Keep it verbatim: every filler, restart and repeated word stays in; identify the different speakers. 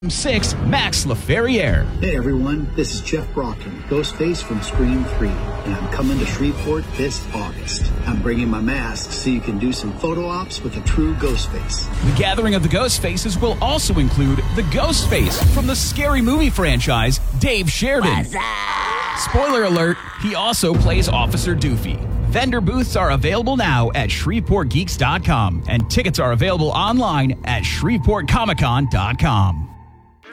Speaker 1: six, Max LaFerriere.
Speaker 2: Hey everyone, this is Jeff Brockton, Ghostface from Scream three, and I'm coming to Shreveport this August. I'm bringing my mask so you can do some photo ops with a true Ghostface.
Speaker 1: The gathering of the Ghostfaces will also include the Ghostface from the Scary Movie franchise, Dave Sheridan. Spoiler alert, he also plays Officer Doofy. Vendor booths are available now at Shreveport Geeks dot com, and tickets are available online at Shreveport Comic Con dot com.